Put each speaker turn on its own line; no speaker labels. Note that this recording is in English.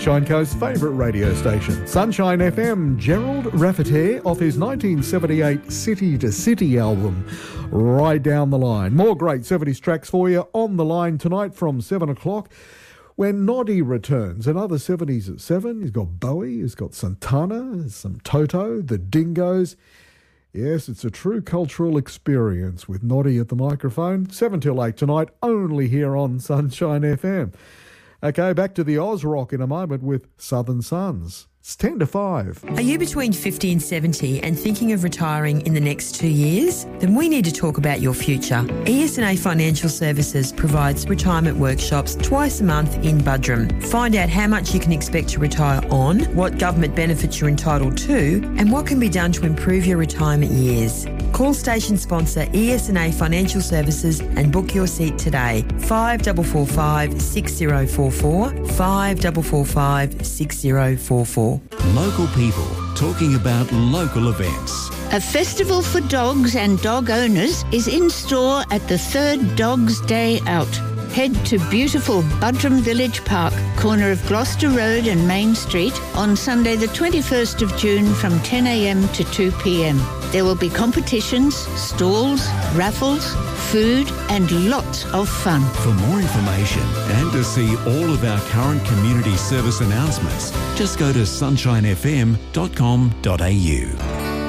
Sunshine Coast's favourite radio station. Sunshine FM, Gerald Rafferty off his 1978 City to City album, Right Down the Line. More great 70s tracks for you on the line tonight from 7 o'clock when Noddy returns. Another 70s at 7. He's got Bowie, he's got Santana, some Toto, the Dingoes. Yes, it's a true cultural experience with Noddy at the microphone. 7 till 8 tonight, only here on Sunshine FM. Okay, back to the Oz Rock in a moment with Southern Suns. It's 10 to 5.
Are you between 50 and 70 and thinking of retiring in the next 2 years? Then we need to talk about your future. ES&A Financial Services provides retirement workshops twice a month in Buderim. Find out how much you can expect to retire on, what government benefits you're entitled to, and what can be done to improve your retirement years. Call station sponsor ES&A Financial Services and book your seat today. 5445 6044, 5445 6044.
Local people talking about local events.
A festival for dogs and dog owners is in store at the third Dogs Day Out. Head to beautiful Buderim Village Park, corner of Gloucester Road and Main Street, on Sunday the 21st of June from 10 a.m. to 2 p.m. There will be competitions, stalls, raffles, food and lots of fun.
For more information and to see all of our current community service announcements, just go to sunshinefm.com.au.